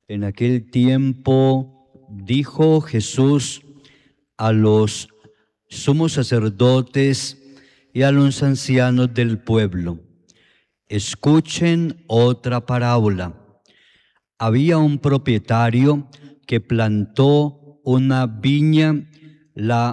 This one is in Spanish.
En aquel tiempo dijo Jesús a los sumos sacerdotes y a los ancianos del pueblo: escuchen otra parábola. Había un propietario que plantó una viña, la